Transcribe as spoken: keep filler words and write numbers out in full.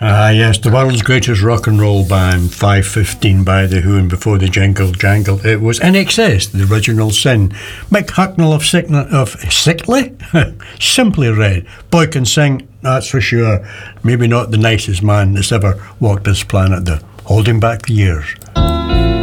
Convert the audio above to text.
Ah, yes, the world's greatest rock and roll band, five fifteen by The Who, and before the Jingle Jangle, it was In Excess, the original Sin. Mick Hucknall of, Sickle- of Sickly? Simply Red. Boy can sing, that's for sure. Maybe not the nicest man that's ever walked this planet, though. Holding back the years.